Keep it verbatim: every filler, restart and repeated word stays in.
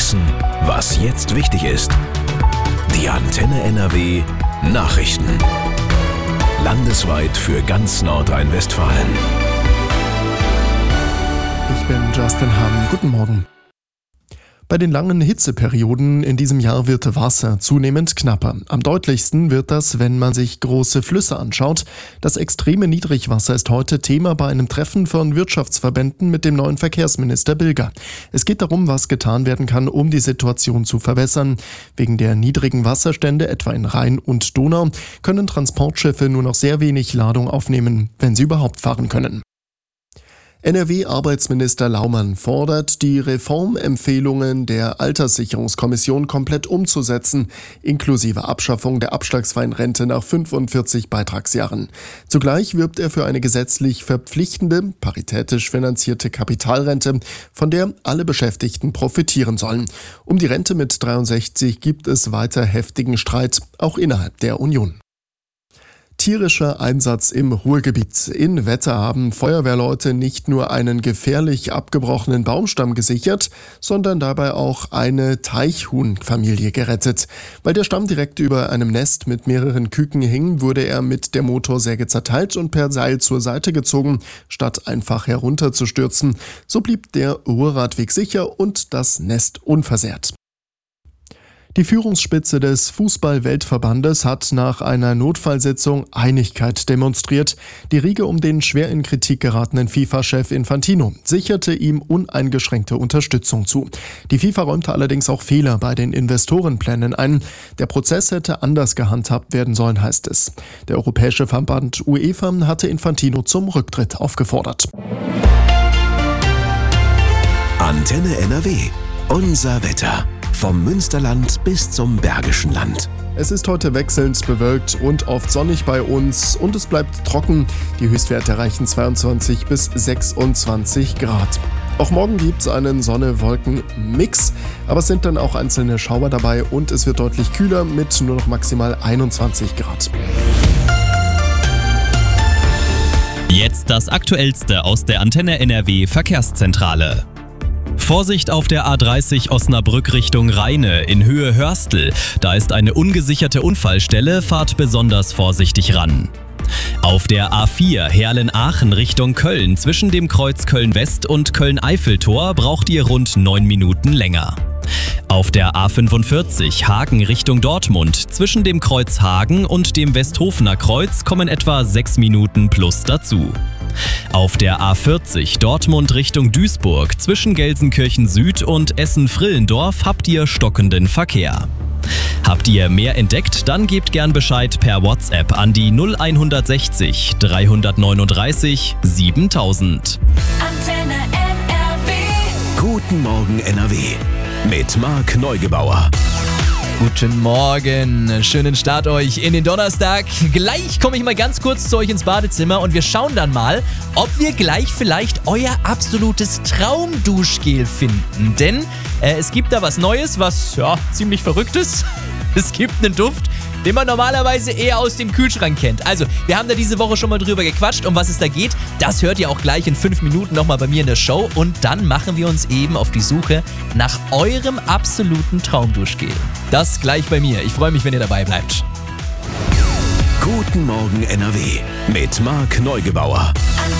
Wissen, was jetzt wichtig ist. Die Antenne N R W Nachrichten. Landesweit für ganz Nordrhein-Westfalen. Ich bin Justin Hahn. Guten Morgen. Bei den langen Hitzeperioden in diesem Jahr wird Wasser zunehmend knapper. Am deutlichsten wird das, wenn man sich große Flüsse anschaut. Das extreme Niedrigwasser ist heute Thema bei einem Treffen von Wirtschaftsverbänden mit dem neuen Verkehrsminister Bilger. Es geht darum, was getan werden kann, um die Situation zu verbessern. Wegen der niedrigen Wasserstände, etwa in Rhein und Donau, können Transportschiffe nur noch sehr wenig Ladung aufnehmen, wenn sie überhaupt fahren können. N R W-Arbeitsminister Laumann fordert, die Reformempfehlungen der Alterssicherungskommission komplett umzusetzen, inklusive Abschaffung der abschlagsfreien Rente nach fünfundvierzig Beitragsjahren. Zugleich wirbt er für eine gesetzlich verpflichtende, paritätisch finanzierte Kapitalrente, von der alle Beschäftigten profitieren sollen. Um die Rente mit dreiundsechzig gibt es weiter heftigen Streit, auch innerhalb der Union. Tierischer Einsatz im Ruhrgebiet. In Wetter haben Feuerwehrleute nicht nur einen gefährlich abgebrochenen Baumstamm gesichert, sondern dabei auch eine Teichhuhnfamilie gerettet. Weil der Stamm direkt über einem Nest mit mehreren Küken hing, wurde er mit der Motorsäge zerteilt und per Seil zur Seite gezogen, statt einfach herunterzustürzen. So blieb der Ruhrradweg sicher und das Nest unversehrt. Die Führungsspitze des Fußball-Weltverbandes hat nach einer Notfallsitzung Einigkeit demonstriert. Die Riege um den schwer in Kritik geratenen FIFA-Chef Infantino sicherte ihm uneingeschränkte Unterstützung zu. Die FIFA räumte allerdings auch Fehler bei den Investorenplänen ein. Der Prozess hätte anders gehandhabt werden sollen, heißt es. Der europäische Verband UEFA hatte Infantino zum Rücktritt aufgefordert. Antenne N R W. Unser Wetter. Vom Münsterland bis zum Bergischen Land. Es ist heute wechselnd bewölkt und oft sonnig bei uns und es bleibt trocken. Die Höchstwerte erreichen zweiundzwanzig bis sechsundzwanzig Grad. Auch morgen gibt es einen Sonne-Wolken-Mix, aber es sind dann auch einzelne Schauer dabei und es wird deutlich kühler mit nur noch maximal einundzwanzig Grad. Jetzt das Aktuellste aus der Antenne N R W Verkehrszentrale. Vorsicht auf der A dreißig Osnabrück Richtung Rheine in Höhe Hörstel. Da ist eine ungesicherte Unfallstelle, fahrt besonders vorsichtig ran. Auf der A vier Herlen-Aachen Richtung Köln zwischen dem Kreuz Köln-West und Köln-Eiffeltor braucht ihr rund neun Minuten länger. Auf der A fünfundvierzig Hagen Richtung Dortmund zwischen dem Kreuz Hagen und dem Westhofener Kreuz kommen etwa sechs Minuten plus dazu. Auf der A vierzig Dortmund Richtung Duisburg zwischen Gelsenkirchen Süd und Essen-Frillendorf habt ihr stockenden Verkehr. Habt ihr mehr entdeckt, dann gebt gern Bescheid per WhatsApp an die null hundertsechzig dreihundertneununddreißig siebentausend. Antenne N R W. Guten Morgen N R W. Mit Marc Neugebauer. Guten Morgen, schönen Start euch in den Donnerstag. Gleich komme ich mal ganz kurz zu euch ins Badezimmer und wir schauen dann mal, ob wir gleich vielleicht euer absolutes Traumduschgel finden. Denn äh, es gibt da was Neues, was ja ziemlich verrückt ist. Es gibt einen Duft, den man normalerweise eher aus dem Kühlschrank kennt. Also, wir haben da diese Woche schon mal drüber gequatscht, um was es da geht. Das hört ihr auch gleich in fünf Minuten nochmal bei mir in der Show. Und dann machen wir uns eben auf die Suche nach eurem absoluten Traumduschgel. Das gleich bei mir. Ich freue mich, wenn ihr dabei bleibt. Guten Morgen N R W. Mit Marc Neugebauer. Antenne